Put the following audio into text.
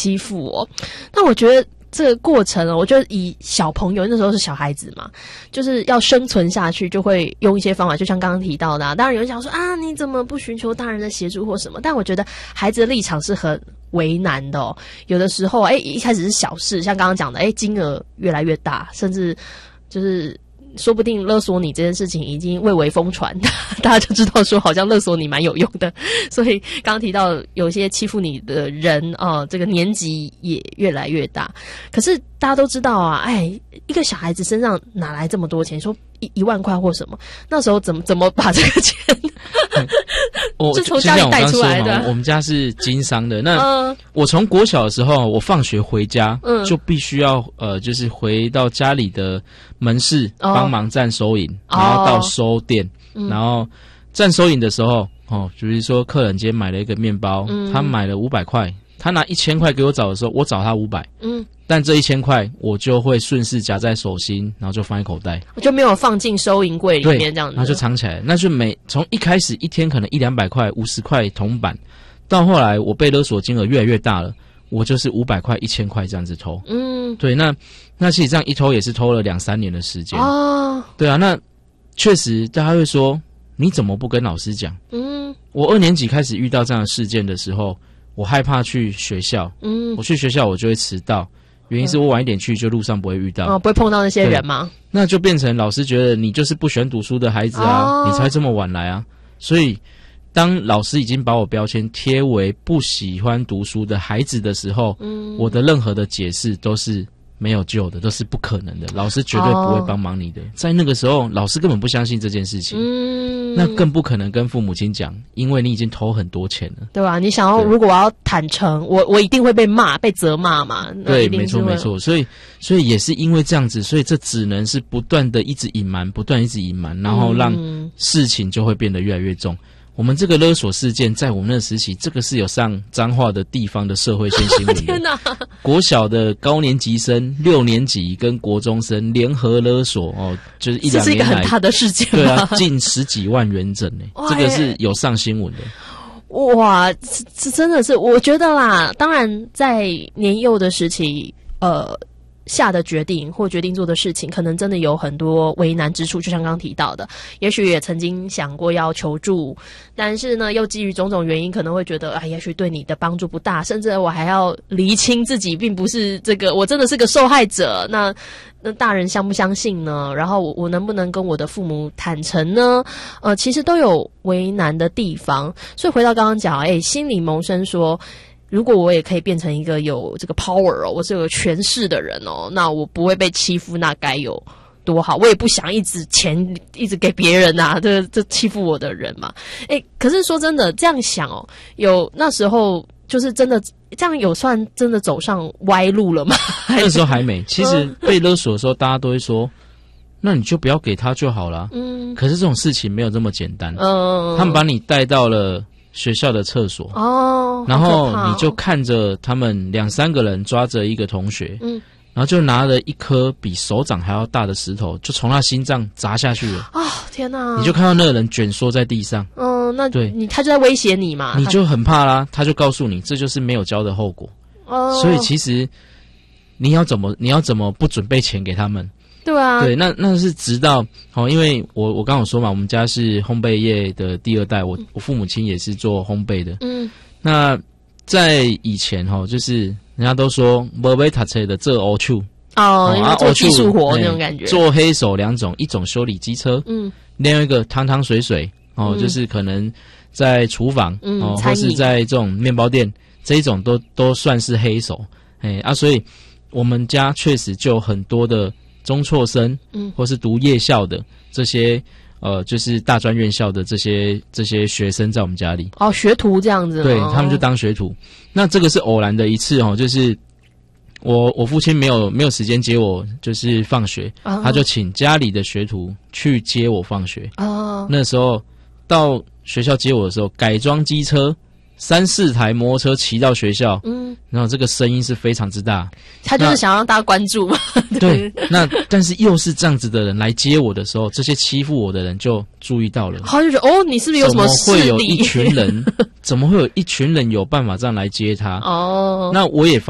欺负我。那我觉得这个过程我觉得以小朋友那时候是小孩子嘛，就是要生存下去，就会用一些方法，就像刚刚提到的当然有人想说你怎么不寻求大人的协助或什么，但我觉得孩子的立场是很为难的有的时候一开始是小事，像刚刚讲的金额越来越大，甚至就是说不定勒索你这件事情已经蔚为疯传，大家就知道说好像勒索你蛮有用的。所以刚刚提到有些欺负你的人这个年纪也越来越大。可是大家都知道一个小孩子身上哪来这么多钱？说1万块或什么？那时候怎么把这个钱是从家里带出来的？ 我们家是经商的。那我从国小的时候，我放学回家就必须要就是回到家里的门市帮忙站收银，然后到收店，然后站收银的时候比如说客人今天买了一个面包，他买了500块，他拿1000块给我找的时候，我找他500，但这1000块我就会顺势夹在手心，然后就放在口袋， 我就没有放进收银柜里面这样子， 然后就藏起来。那就从一开始一天可能100-200块、50块铜板，到后来我被勒索金额越来越大了，我就是500块、1000块这样子偷。对，那其实这样一偷也是偷了2-3年的时间。对啊，那确实大家会说你怎么不跟老师讲？我2年级开始遇到这样的事件的时候，我害怕去学校，我去学校我就会迟到。原因是我晚一点去，就路上不会遇到， 不会碰到那些人吗？ 那就变成老师觉得你就是不喜欢读书的孩子你才这么晚来啊。所以当老师已经把我标签贴为不喜欢读书的孩子的时候，我的任何的解释都是没有救的，都是不可能的，老师绝对不会帮忙你的。在那个时候，老师根本不相信这件事情，那更不可能跟父母亲讲，因为你已经偷很多钱了， 对吧？你想要，如果我要坦诚，我一定会被骂，被责骂嘛。 对，没错没错。所以也是因为这样子，所以这只能是不断的一直隐瞒，然后让事情就会变得越来越重。我们这个勒索事件在我们那个时期，这个是有上彰化的地方的社会线新闻的。天哪！国小的高年级生、6年级跟国中生联合勒索就是1-2年来，这是一个很大的事件。 对啊，近10几万元整这个是有上新闻的。 哇，这真的是，我觉得啦，当然在年幼的时期，下的决定或决定做的事情，可能真的有很多为难之处，就像刚刚提到的，也许也曾经想过要求助，但是呢，又基于种种原因，可能会觉得也许对你的帮助不大，甚至我还要厘清自己并不是我真的是个受害者，那大人相不相信呢？然后我能不能跟我的父母坦诚呢？其实都有为难的地方，所以回到刚刚讲，心理萌生说，如果我也可以变成一个有这个 power 我是有权势的人那我不会被欺负，那该有多好。我也不想一直给别人这欺负我的人嘛。可是说真的，这样想有那时候就是真的这样有算真的走上歪路了吗？ 那时候还没。其实被勒索的时候，大家都会说，那你就不要给他就好了。可是这种事情没有这么简单。他们把你带到了学校的厕所然后你就看着他们2-3个人抓着一个同学，然后就拿了一颗比手掌还要大的石头，就从他心脏砸下去了。天哪！你就看到那个人卷缩在地上。 那对他就在威胁你嘛， 你就很怕啦。他就告诉你，这就是没有交的后果。所以其实你要怎么不准备钱给他们？ 对啊， 对，那是直到因为我刚刚有说嘛，我们家是烘焙业的第2代，我父母亲也是做烘焙的。那在以前就是人家都说没被读册的做黑手因为做技术活那种感觉。 做黑手2种，一种修理机车，另外一个汤汤水水就是可能在厨房或是在这种面包店，这一种都算是黑手。所以我们家确实就有很多的中辍生，或是读夜校的这些就是大专院校的这些学生在我们家里。 学徒这样子。 对，他们就当学徒。那这个是偶然的一次就是我父亲没有时间接我，就是放学，他就请家里的学徒去接我放学。那时候到学校接我的时候，改装机车3-4台摩托车骑到学校，然后这个声音是非常之大， 他就是想让大家关注嘛。 对，但是又是这样子的人来接我的时候，这些欺负我的人就注意到了， 他就觉得你是不是有什么势力？ 怎么会有一群人有办法这样来接他？那我也